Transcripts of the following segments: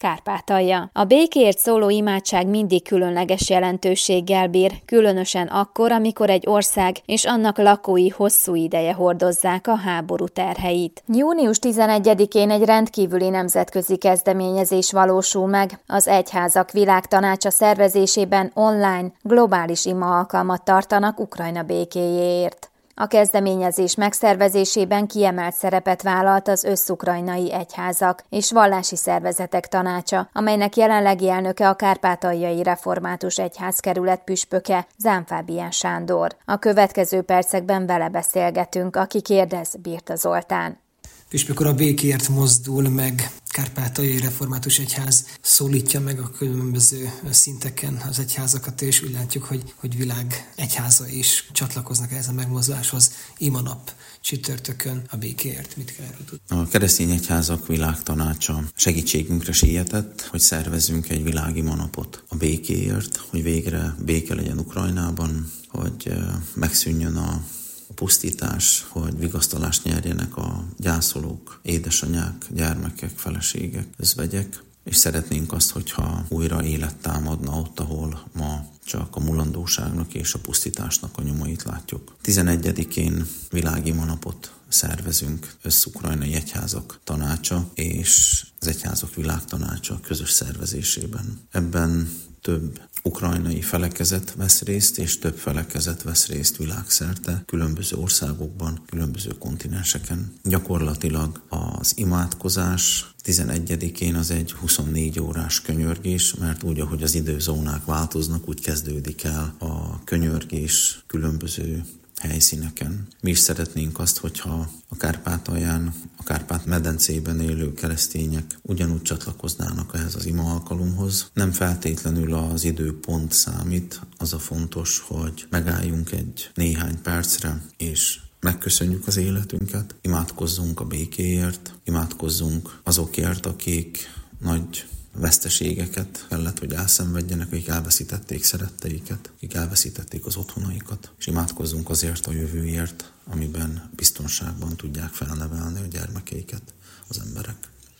Kárpátalja. A békéért szóló imádság mindig különleges jelentőséggel bír, különösen akkor, amikor egy ország és annak lakói hosszú ideje hordozzák a háború terheit. Június 11-én egy rendkívüli nemzetközi kezdeményezés valósul meg. Az Egyházak Világtanácsa szervezésében online globális ima alkalmat tartanak Ukrajna békéjéért. A kezdeményezés megszervezésében kiemelt szerepet vállalt az Összukrajnai Egyházak és Vallási Szervezetek Tanácsa, amelynek jelenlegi elnöke a Kárpátaljai Református Egyházkerület püspöke, Zán Fábián Sándor. A következő percekben vele beszélgetünk, aki kérdez, Birta Zoltán. Püspök úr, a békéért mozdul meg, Kárpátaljai Református Egyház szólítja meg a különböző szinteken az egyházakat, és úgy látjuk, hogy világ egyháza is csatlakoznak ehhez a megmozduláshoz. Imanap csütörtökön a békéért. Mit kell erről tudni? A Keresztény Egyházak Világtanácsa segítségünkre sietett, hogy szervezzünk egy világimanapot a békéért, hogy végre béke legyen Ukrajnában, hogy megszűnjön a pusztítás, hogy vigasztalást nyerjenek a gyászolók, édesanyák, gyermekek, feleségek, özvegyek, és szeretnénk azt, hogyha újra élet támadna ott, ahol ma csak a mulandóságnak és a pusztításnak a nyomait látjuk. 11-én világimanapot szervezünk Összukrajnai Egyházak Tanácsa és az Egyházak Világtanácsa közös szervezésében. Ebben több ukrajnai felekezet vesz részt, és több felekezet vesz részt világszerte, különböző országokban, különböző kontinenseken. Gyakorlatilag az imádkozás 11-én az egy 24 órás könyörgés, mert úgy, ahogy az időzónák változnak, úgy kezdődik el a könyörgés különböző helyszíneken. Mi is szeretnénk azt, hogyha a Kárpátalján, a Kárpát-medencében élő keresztények ugyanúgy csatlakoznának ehhez az ima alkalomhoz. Nem feltétlenül az időpont számít, az a fontos, hogy megálljunk egy néhány percre, és megköszönjük az életünket, imádkozzunk a békéért, imádkozzunk azokért, akik nagy veszteségeket kellett, hogy elszenvedjenek, akik elveszítették szeretteiket, akik elveszítették az otthonaikat, és imádkozzunk azért a jövőért, amiben biztonságban tudják felnevelni a gyermekeiket az emberek.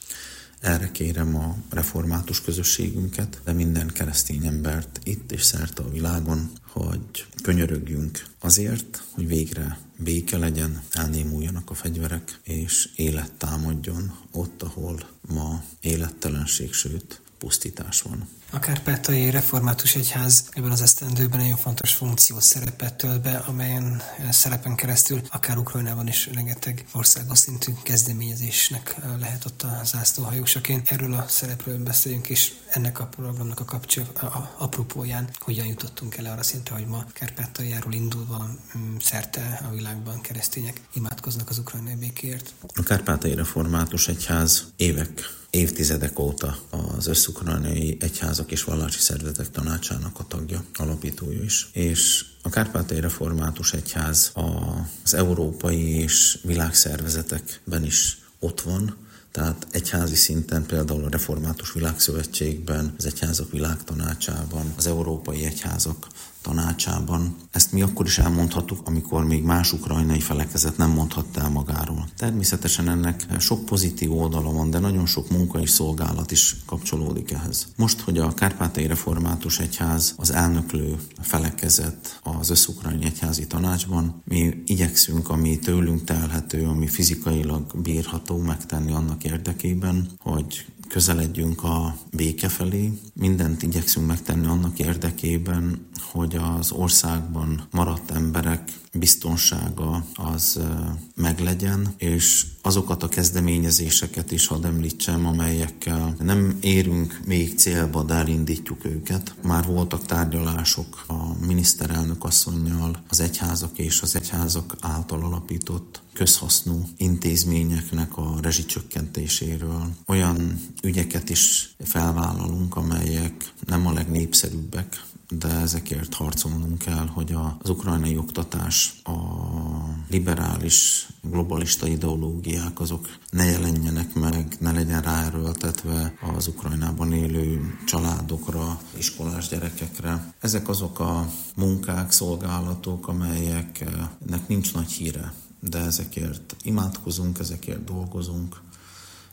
Erre kérem a református közösségünket, de minden keresztény embert itt és szerte a világon, hogy könyörögjünk azért, hogy végre béke legyen, elnémuljanak a fegyverek, és élet támadjon ott, ahol ma élettelenség, sőt pusztítás van. A Kárpátaljai Református Egyház ebben az esztendőben nagyon fontos funkciós szerepet tölt be, amelyen szerepen keresztül akár Ukrajnában is rengeteg országos szintű kezdeményezésnek lehet ott a zászlóhajósaként. Erről a szerepről beszéljünk, és ennek a programnak a apropóján hogyan jutottunk el arra szintre, hogy ma Kárpátaljáról indulva szerte a világban keresztények imádkoznak az ukrajnai békéért. A Kárpátaljai Református Egyház évtizedek óta az Összukrajnai Egyházak és Vallási Szervezetek Tanácsának a tagja, alapítója is. És a Kárpátaljai Református Egyház az európai és világszervezetekben is ott van, tehát egyházi szinten például a Református Világszövetségben, az Egyházak Világtanácsában, az Európai Egyházak Tanácsában. Ezt mi akkor is elmondhattuk, amikor még más ukrajnai felekezet nem mondhatta el magáról. Természetesen ennek sok pozitív oldala van, de nagyon sok munka és szolgálat is kapcsolódik ehhez. Most, hogy a Kárpátaljai Református Egyház az elnöklő felekezet az Összukrajnai Egyházi Tanácsban, mi igyekszünk, ami tőlünk telhető, ami fizikailag bírható megtenni annak érdekében, hogy közeledjünk a béke felé. Mindent igyekszünk megtenni annak érdekében, hogy az országban maradt emberek biztonsága az meglegyen, és azokat a kezdeményezéseket is hadd említsem, amelyekkel nem érünk még célba, de elindítjuk őket. Már voltak tárgyalások a miniszterelnök asszonnyal, az egyházak és az egyházak által alapított közhasznú intézményeknek a rezsicsökkentéséről. Olyan ügyeket is felvállalunk, amelyek nem a legnépszerűbbek, de ezekért harcolnunk kell, hogy az ukrajnai oktatás, a liberális, globalista ideológiák azok ne jelenjenek meg, ne legyen ráerőltetve az Ukrajnában élő családokra, iskolás gyerekekre. Ezek azok a munkák, szolgálatok, amelyeknek nincs nagy híre, de ezekért imádkozunk, ezekért dolgozunk,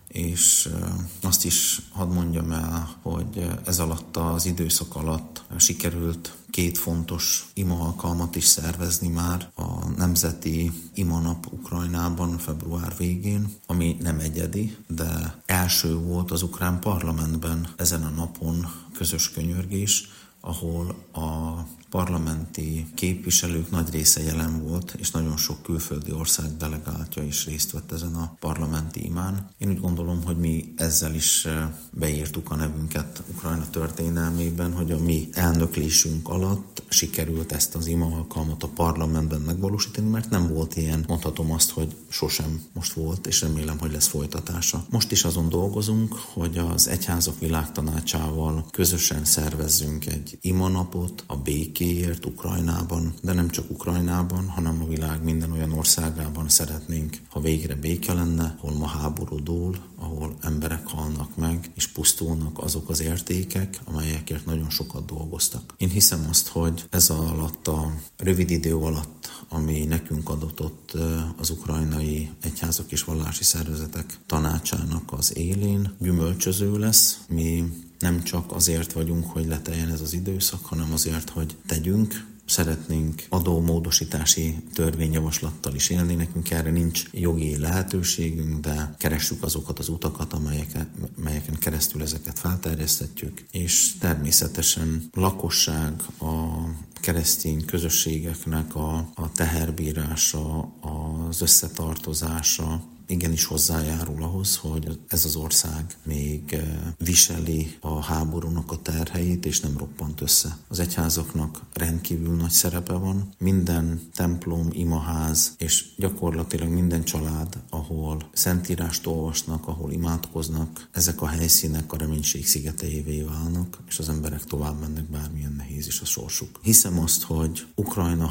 és azt is hadd mondjam el, hogy ez alatt az időszak alatt sikerült 2 fontos ima alkalmat is szervezni már, a Nemzeti Imanap Ukrajnában február végén, ami nem egyedi, de első volt az ukrán parlamentben ezen a napon közös könyörgés, ahol a parlamenti képviselők nagy része jelen volt, és nagyon sok külföldi ország delegáltja is részt vett ezen a parlamenti imán. Én úgy gondolom, hogy mi ezzel is beírtuk a nevünket Ukrajna történelmében, hogy a mi elnöklésünk alatt sikerült ezt az ima alkalmat a parlamentben megvalósítani, mert nem volt ilyen, mondhatom azt, hogy sosem most volt, és remélem, hogy lesz folytatása. Most is azon dolgozunk, hogy az Egyházak Világtanácsával közösen szervezzünk egy imanapot a békéért Ukrajnában, de nem csak Ukrajnában, hanem a világ minden olyan országában szeretnénk, ha végre béke lenne, ahol ma háború dúl, ahol emberek halnak meg, és pusztulnak azok az értékek, amelyekért nagyon sokat dolgoztak. Én hiszem azt, hogy ez alatt a rövid idő alatt, ami nekünk adatott az ukrajnai egyházak és vallási szervezetek tanácsának az élén, gyümölcsöző lesz. Mi nem csak azért vagyunk, hogy leteljen ez az időszak, hanem azért, hogy tegyünk. Szeretnénk adómódosítási törvényjavaslattal is élni, nekünk erre nincs jogi lehetőségünk, de keressük azokat az utakat, amelyeken keresztül ezeket felterjeszthetjük, és természetesen lakosság, a keresztény közösségeknek a teherbírása, az összetartozása, igenis hozzájárul ahhoz, hogy ez az ország még viseli a háborúnak a terheit, és nem roppant össze. Az egyházaknak rendkívül nagy szerepe van. Minden templom, imaház, és gyakorlatilag minden család, ahol szentírást olvasnak, ahol imádkoznak, ezek a helyszínek a reménység szigeteivé válnak, és az emberek tovább mennek, bármilyen nehéz is a sorsuk. Hiszem azt, hogy Ukrajna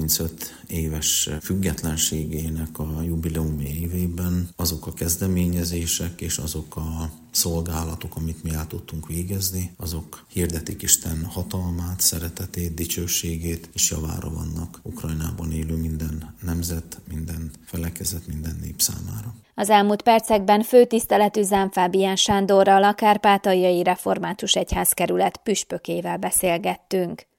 35 éves függetlenségének a jubileumi évében azok a kezdeményezések és azok a szolgálatok, amit mi el tudtunk végezni, azok hirdetik Isten hatalmát, szeretetét, dicsőségét, és javára vannak Ukrajnában élő minden nemzet, minden felekezet, minden nép számára. Az elmúlt percekben főtiszteletű Zámfábián Sándorral, a Kárpátaljai Református Egyházkerület püspökével beszélgettünk.